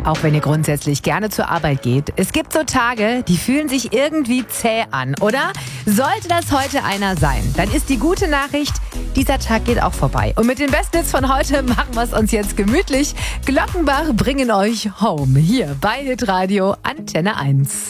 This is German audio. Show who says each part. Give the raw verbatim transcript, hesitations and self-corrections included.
Speaker 1: Auch wenn ihr grundsätzlich gerne zur Arbeit geht, es gibt so Tage, die fühlen sich irgendwie zäh an, oder? Sollte das heute einer sein, dann ist die gute Nachricht, dieser Tag geht auch vorbei. Und mit den besten Hits von heute machen wir es uns jetzt gemütlich. Glockenbach bringen euch Home hier bei Hitradio Antenne eins.